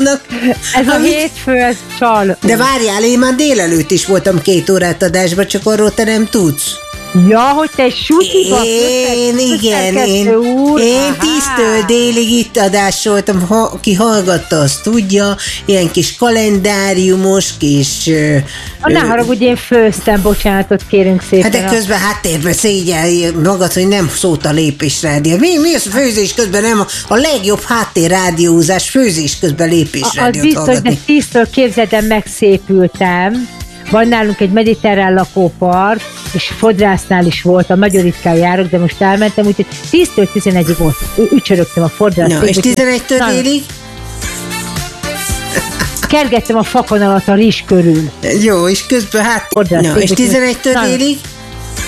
vannak. Ez a hétfő, ez csal. De várjál, én már délelőtt is voltam 2 órát adásban, csak arról te nem tudsz. Ja, hogy te sutiba. Én 10-től délig itt adás voltam, ki hallgatta, azt tudja, ilyen kis kalendáriumos, kis... Ne haragudj, én főztem, bocsánatot kérünk szépen. Hát de közben háttérben szégyelj magad, hogy nem szólt a lépésrádió. Mi az, a főzés közben nem a legjobb háttérrádiózás, főzés közben lépésrádiót biztos, hallgatni. de 10-től képzeltem, megszépültem. Van nálunk egy mediterrán lakópark, és fodrásznál is voltam, nagyon ritkán járok, de most elmentem, úgyhogy 10-től 11-ig ott ücsörögtem a fodrász. Na, és 11-től délig? Kergettem a fakon alatt a rizs körül. Jó, és közben és 11-től délig?